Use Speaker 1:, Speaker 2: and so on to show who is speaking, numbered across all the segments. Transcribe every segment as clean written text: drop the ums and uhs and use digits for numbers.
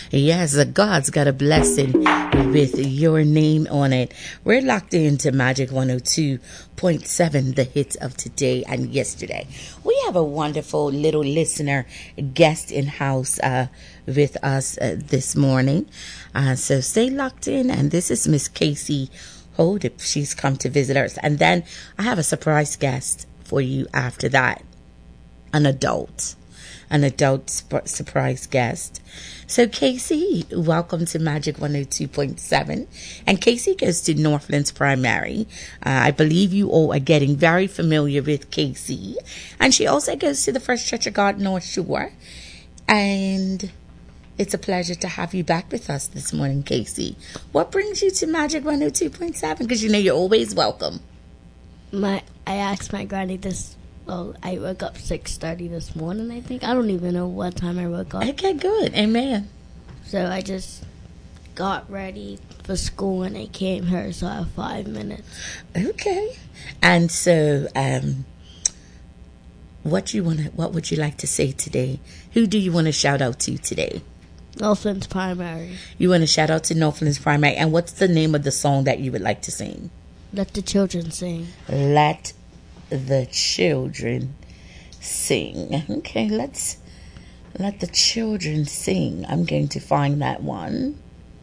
Speaker 1: Yes, God's got a blessing with your name on it. We're locked into Magic 102.7, the hits of today and yesterday. We have a wonderful little listener guest in house with us this morning. So stay locked in. And this is Miss Casey Hold. She's come to visit us. And then I have a surprise guest for you after that. An adult surprise guest. So Casey, welcome to Magic 102.7. And Casey goes to Northlands Primary. I believe you all are getting very familiar with Casey. And she also goes to the First Church of God North Shore. And it's a pleasure to have you back with us this morning, Casey. What brings you to Magic 102.7? Because you know you're always welcome.
Speaker 2: I asked my granny this. Well, I woke up 6:30 this morning, I think. I don't even know what time I woke up.
Speaker 1: Okay, good. Amen.
Speaker 2: So I just got ready for school and I came here, so I have 5 minutes.
Speaker 1: Okay. And so, what would you like to say today? Who do you want to shout out to today?
Speaker 2: Northlands Primary.
Speaker 1: You want to shout out to Northlands Primary. And what's the name of the song that you would like to sing?
Speaker 2: Let the Children Sing.
Speaker 1: Let the Children Sing. Okay, let's let the children sing. I'm going to find that one.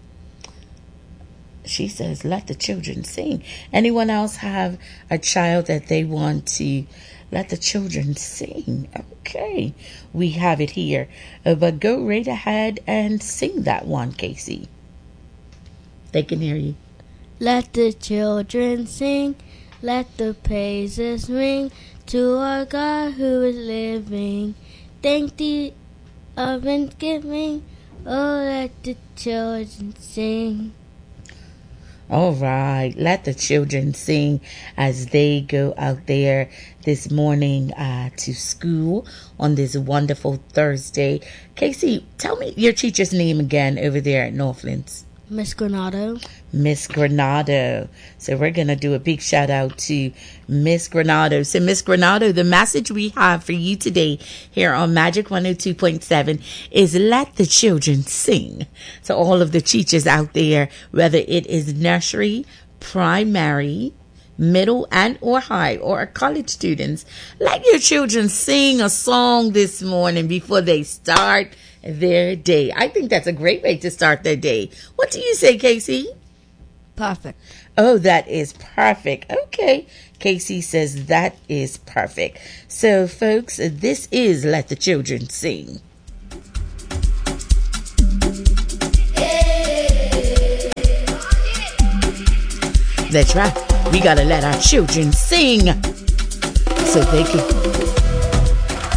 Speaker 1: She says, let the children sing. Anyone else have a child that they want to let the children sing? Okay, we have it here. But go right ahead and sing that one, Casey. They can hear you.
Speaker 2: Let the children sing. Let the praises ring to our God who is living. Thank thee of and giving. Oh, let the children sing.
Speaker 1: All right. Let the children sing as they go out there this morning to school on this wonderful Thursday. Casey, tell me your teacher's name again over there at Northlands.
Speaker 2: Miss Granado.
Speaker 1: Miss Granado. So we're going to do a big shout out to Miss Granado. So Miss Granado, the message we have for you today here on Magic 102.7 is let the children sing. So all of the teachers out there, whether it is nursery, primary, middle and or high or college students, let your children sing a song this morning before they start their day. I think that's a great way to start their day. What do you say, Casey?
Speaker 2: Perfect.
Speaker 1: Oh, that is perfect. Okay. Casey says that is perfect. So, folks, this is Let the Children Sing. That's right. We got to let our children sing so they can